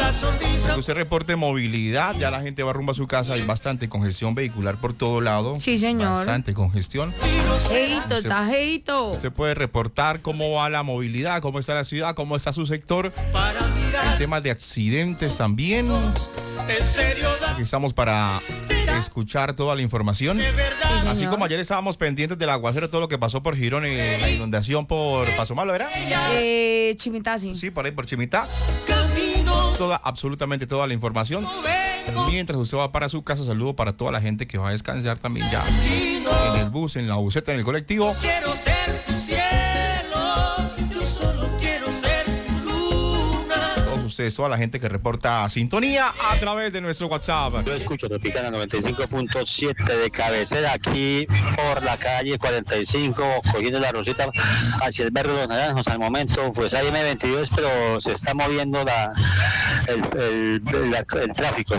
Que usted reporte movilidad, ya la gente va rumbo a su casa, hay bastante congestión vehicular por todo lado. Sí, señor. Bastante congestión. Heito, está heito. Usted puede reportar cómo va la movilidad, cómo está la ciudad, cómo está su sector. Hay temas de accidentes también. Aquí estamos para escuchar toda la información. Sí, Así como ayer estábamos pendientes del aguacero, todo lo que pasó por Girón, la inundación por Paso Malo, ¿era? Chimita, sí. Sí, por ahí, por Chimita. Absolutamente toda la información. Mientras usted va para su casa, saludo para toda la gente que va a descansar también ya en el bus, en la buseta, en el colectivo. Quiero ser tu cielo, yo solo quiero ser tu luna. Todos ustedes, toda la gente que reporta sintonía a través de nuestro WhatsApp. Yo escucho Tropicana 95.7 de cabecera aquí por la calle 45, cogiendo la Rosita hacia el barrio de Los Naranjos. Al momento, pues hay M22, pero se está moviendo el tráfico.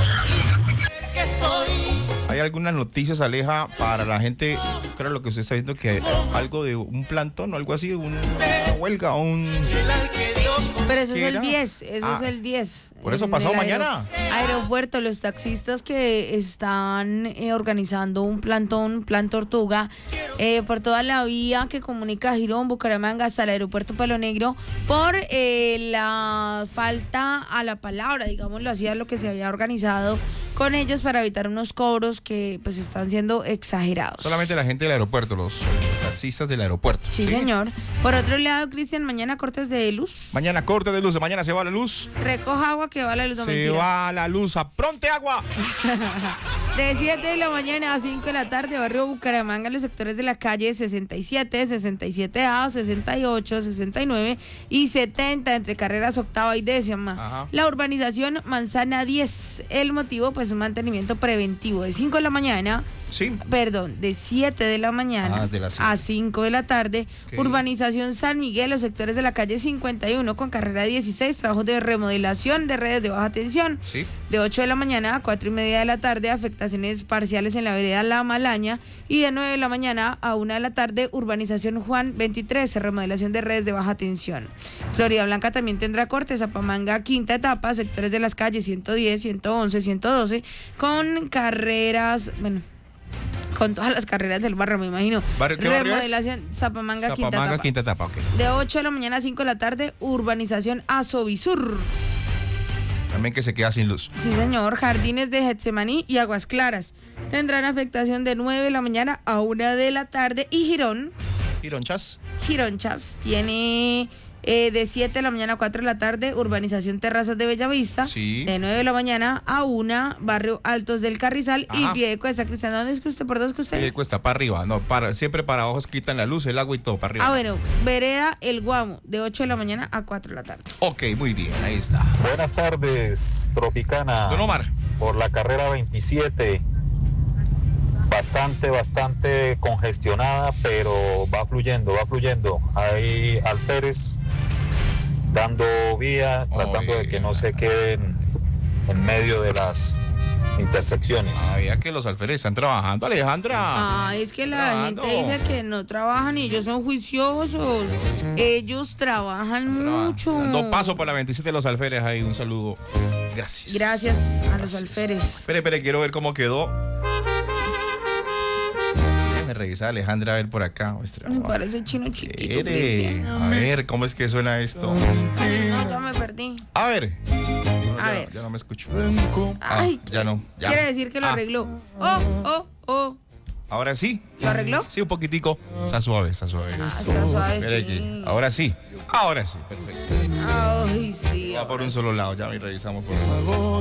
¿Hay algunas noticias, Aleja, para la gente? Creo lo que usted está viendo, que algo de un plantón o algo así, una huelga o un... Pero eso es el era? 10, eso es el 10. Por eso En pasado el mañana. Aeropuerto, los taxistas que están organizando un plantón, plan Tortuga, por toda la vía que comunica Girón, Bucaramanga hasta el aeropuerto Palo Negro, por la falta a la palabra, digámoslo así, a lo que se había organizado con ellos para evitar unos cobros que pues están siendo exagerados. Solamente la gente del aeropuerto, los taxistas del aeropuerto. Sí, señor. Por otro lado, Cristian, mañana cortes de luz. Mañana corte de luz, mañana se va la luz. Recoja agua que va la luz. No, Se mentiras. va la luz, apronte agua. De 7 de la mañana a 5 de la tarde, barrio Bucaramanga, los sectores de la calle 67, 67A, 68, 69 y 70, entre carreras octava y décima. Ajá. La urbanización Manzana 10. El motivo, pues, un mantenimiento preventivo de 5 de la mañana. Sí. Perdón, de 7 de la mañana de las 7. a 5 de la tarde. Okay. Urbanización San Miguel, los sectores de la calle 51 con carrera 16, trabajos de remodelación de redes de baja tensión. Sí. De 8 de la mañana a 4 y media de la tarde, afectaciones parciales en la vereda La Malaña. Y de 9 de la mañana a 1 de la tarde, urbanización Juan 23, remodelación de redes de baja tensión. Florida Blanca también tendrá corte, Zapamanga, quinta etapa, sectores de las calles 110, 111, 112, con carreras, bueno, con todas las carreras del barrio, me imagino. ¿Qué barrio es? Remodelación Zapamanga, Zapamanga, quinta etapa, ok. De 8 de la mañana a 5 de la tarde, urbanización Azovisur. También que se queda sin luz. Sí, señor. Jardines de Getsemaní y Aguas Claras tendrán afectación de 9 de la mañana a 1 de la tarde. Y Girón, Gironchas. Gironchas, tiene de 7 de la mañana a 4 de la tarde, urbanización Terrazas de Bellavista. Sí. De 9 de la mañana a 1, barrio Altos del Carrizal. Ajá. Y Piedecuesta. Cristian, ¿dónde es que usted? ¿Por dónde es que usted? Cuesta para arriba, no, siempre para abajo se quitan la luz, el agua y todo para arriba. Ah, bueno, vereda El Guamo, de 8 de la mañana a 4 de la tarde. Ok, muy bien, ahí está. Buenas tardes, Tropicana. Don Omar. Por la carrera 27, bastante congestionada, pero va fluyendo. Hay alférez dando vía, tratando de que no se queden en medio de las intersecciones. Sabía que los alférez están trabajando, Alejandra. Es que la Trabajando. gente dice que no trabajan y ellos son juiciosos. Ellos trabajan mucho. Dando paso por la 27 de los alférez ahí, un saludo. Gracias. Gracias a los alférez. Espere, quiero ver cómo quedó. Déjame revisar, Alejandra, a ver por acá. Me parece chino chiquito. Quiere. A ver, ¿cómo es que suena esto? No, ya me perdí. A ver. A ver. Ya no me escucho. Ay, ya no. Ya. quiere decir que lo arregló. Ahora sí. ¿Lo arregló? Sí, un poquitico. Está suave. Está suave, Espere sí. aquí. Ahora sí, perfecto. Ay, sí. Va por un solo lado, ya me revisamos por